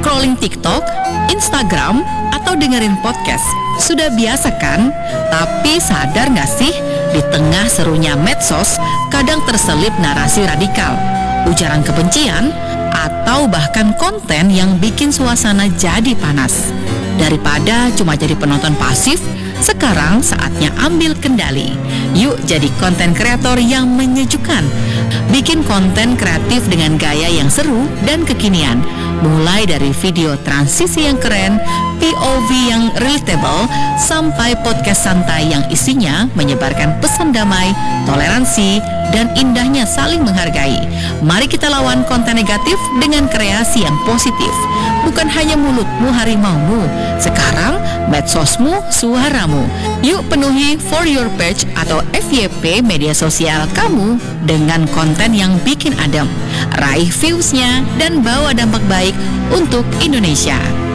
scrolling TikTok, Instagram, atau dengerin podcast? Sudah biasa kan? Tapi sadar gak sih, di tengah serunya medsos, kadang terselip narasi radikal, ujaran kebencian, atau bahkan konten yang bikin suasana jadi panas. Daripada cuma jadi penonton pasif, sekarang saatnya ambil kendali. Yuk jadi konten kreator yang menyejukkan. Bikin konten kreatif dengan gaya yang seru dan kekinian. Mulai dari video transisi yang keren, POV yang relatable, sampai podcast santai yang isinya menyebarkan pesan damai, toleransi, dan indahnya saling menghargai. Mari kita lawan konten negatif dengan kreasi yang positif. Bukan hanya mulutmu harimaumu, sekarang medsosmu suaramu. Yuk penuhi For Your Page atau FYP media sosial kamu dengan konten yang bikin adem. Raih viewsnya dan bawa dampak baik untuk Indonesia.